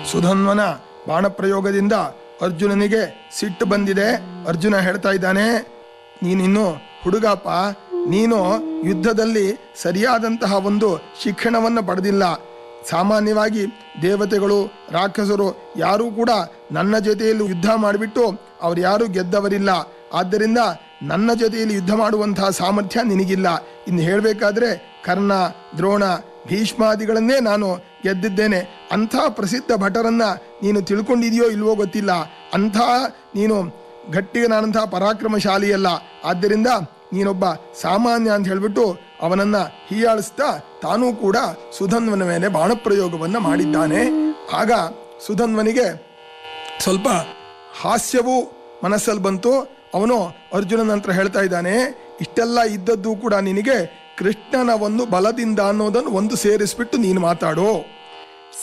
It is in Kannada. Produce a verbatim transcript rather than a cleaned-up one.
ಸುಧನ್ವನ ಬಾಣಪ್ರಯೋಗದಿಂದ ಅರ್ಜುನನಿಗೆ ಸಿಟ್ಟು ಬಂದಿದೆ. ಅರ್ಜುನ ಹೇಳ್ತಾ ಇದ್ದಾನೆ, ನೀನಿನ್ನು ಹುಡುಗಪ್ಪ, ನೀನು ಯುದ್ಧದಲ್ಲಿ ಸರಿಯಾದಂತಹ ಒಂದು ಶಿಕ್ಷಣವನ್ನು ಪಡೆದಿಲ್ಲ. ಸಾಮಾನ್ಯವಾಗಿ ದೇವತೆಗಳು, ರಾಕ್ಷಸರು ಯಾರೂ ಕೂಡ ನನ್ನ ಜೊತೆಯಲ್ಲಿ ಯುದ್ಧ ಮಾಡಿಬಿಟ್ಟು ಅವ್ರು ಯಾರೂ ಗೆದ್ದವರಿಲ್ಲ. ಆದ್ದರಿಂದ ನನ್ನ ಜೊತೆಯಲ್ಲಿ ಯುದ್ಧ ಮಾಡುವಂತಹ ಸಾಮರ್ಥ್ಯ ನಿನಗಿಲ್ಲ. ಇನ್ನು ಹೇಳಬೇಕಾದ್ರೆ ಕರ್ಣ, ದ್ರೋಣ, ಭೀಷ್ಮಾದಿಗಳನ್ನೇ ನಾನು ಗೆದ್ದಿದ್ದೇನೆ. ಅಂಥ ಪ್ರಸಿದ್ಧ ಭಟರನ್ನ ನೀನು ತಿಳ್ಕೊಂಡಿದೆಯೋ ಇಲ್ವೋ ಗೊತ್ತಿಲ್ಲ. ಅಂಥ ನೀನು ಗಟ್ಟಿಗನಾದಂತಹ ಪರಾಕ್ರಮಶಾಲಿಯಲ್ಲ. ಆದ್ದರಿಂದ ನೀನೊಬ್ಬ ಸಾಮಾನ್ಯ ಅಂತ ಹೇಳ್ಬಿಟ್ಟು ಅವನನ್ನ ಹೀಯಾಳಿಸ್ತಾ ತಾನೂ ಕೂಡ ಸುಧನ್ವನ ಮೇಲೆ ಬಾಣಪ್ರಯೋಗವನ್ನು ಮಾಡಿದ್ದಾನೆ. ಆಗ ಸುಧನ್ವನಿಗೆ ಸ್ವಲ್ಪ ಹಾಸ್ಯವೂ ಮನಸ್ಸಲ್ಲಿ ಬಂತು. ಅವನು ಅರ್ಜುನನ ನಂತರ ಹೇಳ್ತಾ ಇದ್ದಾನೆ, ಇಷ್ಟೆಲ್ಲ ಇದ್ದದ್ದು ಕೂಡ ನಿನಗೆ ಕೃಷ್ಣನ ಒಂದು ಬಲದಿಂದ ಅನ್ನೋದನ್ನು ಒಂದು ಸೇರಿಸ್ಬಿಟ್ಟು ನೀನು ಮಾತಾಡು.